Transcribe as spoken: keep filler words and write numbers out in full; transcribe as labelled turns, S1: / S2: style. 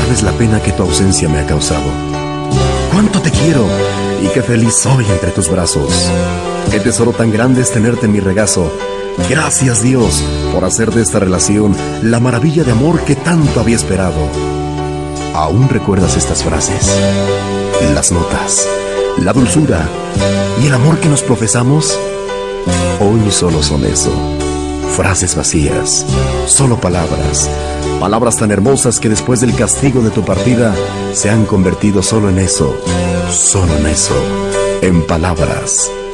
S1: sabes la pena que tu ausencia me ha causado. Cuánto te quiero y qué feliz soy entre tus brazos. Qué tesoro tan grande es tenerte en mi regazo. Gracias, Dios, por hacer de esta relación la maravilla de amor que tanto había esperado. ¿Aún recuerdas estas frases? Las notas, la dulzura y el amor que nos profesamos. Hoy solo son eso, frases vacías, solo palabras. Palabras tan hermosas que después del castigo de tu partida se han convertido solo en eso, solo en eso, en palabras.